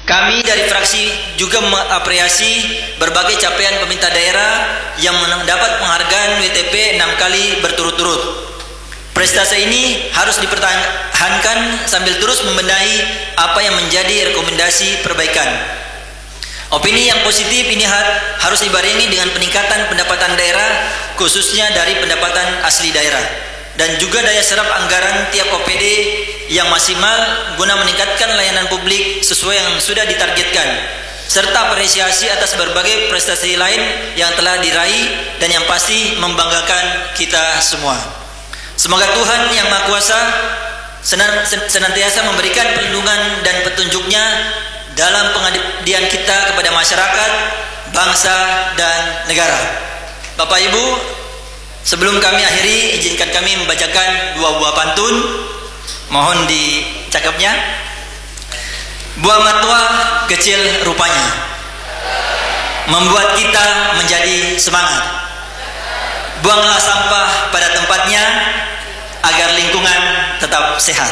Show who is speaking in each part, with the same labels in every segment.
Speaker 1: Kami dari fraksi juga mengapresiasi berbagai capaian pemerintah daerah yang mendapat penghargaan WTP 6 kali berturut-turut. Prestasi ini harus dipertahankan sambil terus membenahi apa yang menjadi rekomendasi perbaikan. Opini yang positif ini harus dibarengi dengan peningkatan pendapatan daerah, khususnya dari pendapatan asli daerah, dan juga daya serap anggaran tiap OPD yang maksimal guna meningkatkan layanan publik sesuai yang sudah ditargetkan, serta apresiasi atas berbagai prestasi lain yang telah diraih dan yang pasti membanggakan kita semua. Semoga Tuhan Yang Maha Kuasa senantiasa memberikan perlindungan dan petunjuknya dalam pengabdian kita kepada masyarakat, bangsa, dan negara. Bapak Ibu, sebelum kami akhiri, izinkan kami membacakan 2 buah pantun. Mohon dicakapnya. Buah matua kecil rupanya, membuat kita menjadi semangat. Buanglah sampah pada tempatnya, agar lingkungan tetap sehat.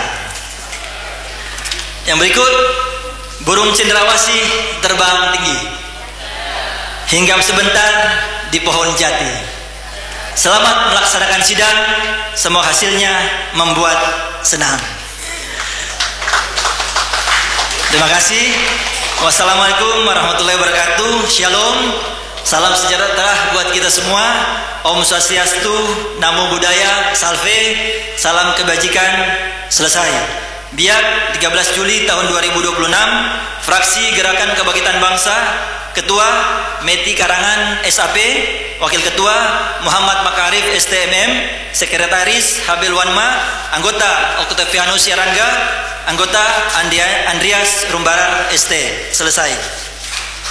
Speaker 1: Yang berikut, burung cendrawasih terbang tinggi, hinggap sebentar di pohon jati. Selamat melaksanakan sidang, semoga hasilnya membuat senang. Terima kasih. Wassalamualaikum warahmatullahi wabarakatuh. Shalom. Salam sejahtera buat kita semua. Om Swastiastu, Namo Buddhaya, Salve. Salam kebajikan. Selesai. Biak 13 Juli tahun 2026, Fraksi Gerakan Kebangkitan Bangsa, Ketua Meti Karangan SAP, Wakil Ketua Muhammad Makarif STMM, Sekretaris Habil Wanma, Anggota Octavianus Yarangga, Anggota Andreas Rumbarar ST. Selesai.